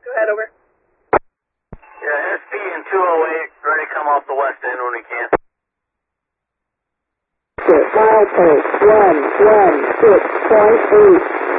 Go ahead, over. Yeah, SP and 208, ready to come off the west end when we can. 58116.8.